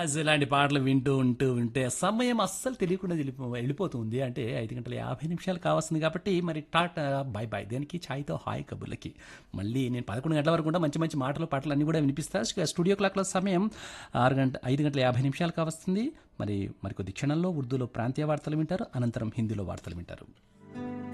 ఇలాంటి పాటలు వింటూ ఉంటే సమయం అస్సలు తెలియకుండా వెళ్ళిపోతుంది. అంటే 5 గంటల 50 నిమిషాలు కావాల్సింది కాబట్టి మరి టాటా బాయ్ బాయ్ దేనికి ఛాయ్తో హాయ్ కబుర్లకి. మళ్ళీ నేను 11 గంటల వరకు కూడా మంచి మంచి పాటలు అన్నీ కూడా వినిపిస్తా. స్టూడియో క్లాక్లో సమయం 5 గంటల 50 నిమిషాలు కావస్తుంది. మరికొద్ది క్షణంలో ఉర్దూలో ప్రాంతీయ వార్తలు వింటారు. అనంతరం హిందీలో వార్తలు వింటారు.